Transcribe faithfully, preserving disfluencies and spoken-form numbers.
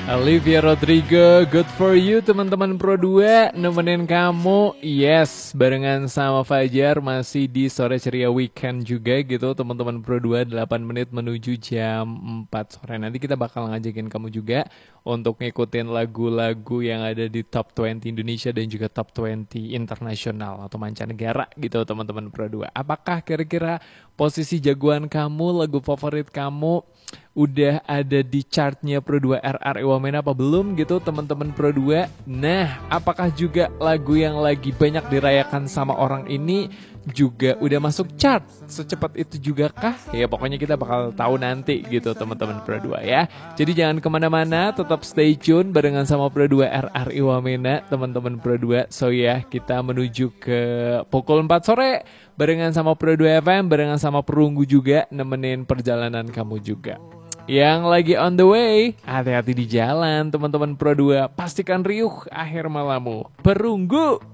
Olivia Rodrigo, good for you teman-teman Pro dua, nemenin kamu, yes, barengan sama Fajar masih di sore ceria weekend juga gitu teman-teman Pro dua, delapan menit menuju jam empat sore. Nanti kita bakal ngajakin kamu juga untuk ngikutin lagu-lagu yang ada di Top dua puluh Indonesia dan juga Top dua puluh internasional atau mancanegara gitu teman-teman Pro dua. Apakah kira-kira posisi jagoan kamu, lagu favorit kamu udah ada di chartnya Pro dua R R I Wamena apa belum gitu teman-teman Pro dua. Nah, apakah juga lagu yang lagi banyak dirayakan sama orang ini juga udah masuk chart secepat itu juga kah? Ya pokoknya kita bakal tahu nanti gitu teman-teman Pro dua ya. Jadi jangan kemana-mana, tetap stay tune barengan sama Pro dua R R I Wamena teman-teman Pro dua. So ya, kita menuju ke pukul empat sore barengan sama Pro dua F M, barengan sama Perunggu juga nemenin perjalanan kamu juga. Yang lagi on the way, hati-hati di jalan teman-teman Pro dua. Pastikan riuh akhir malammu. Perunggu!